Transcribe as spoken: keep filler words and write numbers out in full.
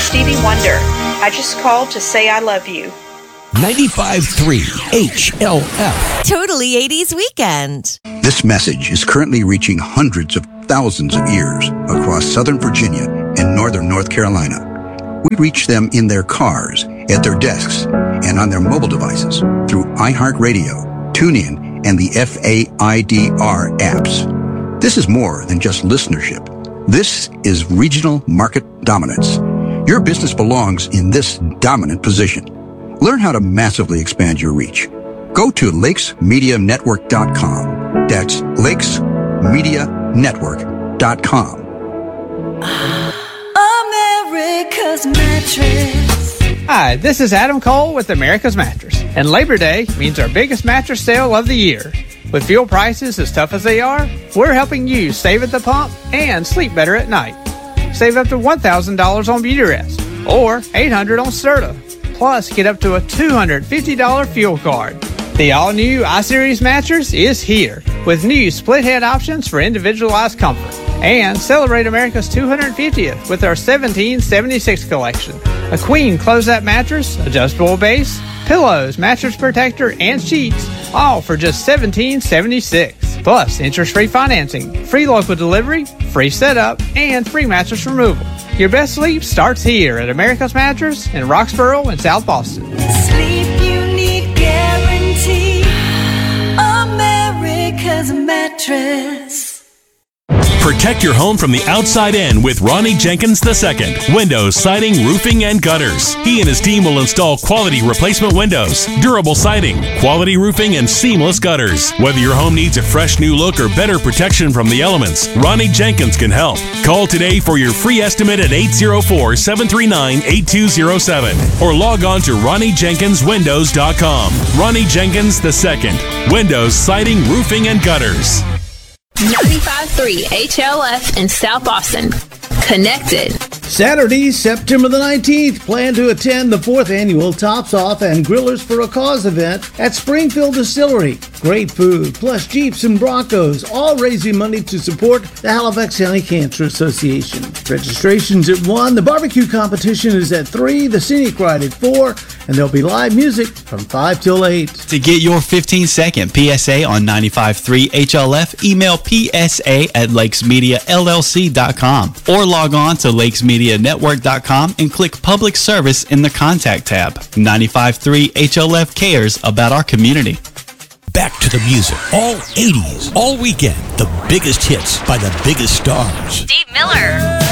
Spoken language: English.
Stevie Wonder. I just called to say I love you. ninety-five point three H L F. Totally eighties Weekend. This message is currently reaching hundreds of thousands of ears across Southern Virginia and Northern North Carolina. We reach them in their cars, at their desks, and on their mobile devices through iHeartRadio, TuneIn, and the F A I D R apps. This is more than just listenership. This is regional market dominance. Your business belongs in this dominant position. Learn how to massively expand your reach. Go to lakes media network dot com. That's lakes media network dot com. America's Mattress. Hi, this is Adam Cole with America's Mattress, and Labor Day means our biggest mattress sale of the year. With fuel prices as tough as they are, we're helping you save at the pump and sleep better at night. Save up to one thousand dollars on Beautyrest or eight hundred dollars on Serta. Plus, get up to a two hundred fifty dollars fuel card. The all-new iSeries mattress is here with new split-head options for individualized comfort. And celebrate America's two hundred fiftieth with our seventeen seventy-six collection. A queen close-up mattress, adjustable base, pillows, mattress protector, and sheets, all for just seventeen seventy-six. Plus, interest-free financing, free local delivery, free setup, and free mattress removal. Your best sleep starts here at America's Mattress in Roxborough and South Boston. Sleep you need guarantee. America's Mattress. Protect your home from the outside in with Ronnie Jenkins the Second. Windows, siding, roofing, and gutters. He and his team will install quality replacement windows, durable siding, quality roofing, and seamless gutters. Whether your home needs a fresh new look or better protection from the elements, Ronnie Jenkins can help. Call today for your free estimate at eight oh four, seven three nine, eight two oh seven or log on to ronnie jenkins windows dot com. Ronnie Jenkins the Second. Windows, siding, roofing, and gutters. ninety-five point three H L F in South Boston. Connected. Saturday, September the nineteenth, plan to attend the fourth annual Tops Off and Grillers for a Cause event at Springfield Distillery. Great food, plus Jeeps and Broncos, all raising money to support the Halifax County Cancer Association. Registration's at one, the barbecue competition is at three, the scenic ride at four, and there'll be live music from five till eight. To get your fifteen second P S A on ninety-five point three H L F, email P S A at lakes media L L C dot com or log on to lakes media network dot com and click Public Service in the Contact tab. ninety-five point three H L F cares about our community. Back to the music. All eighties, all weekend. The biggest hits by the biggest stars. Steve Miller.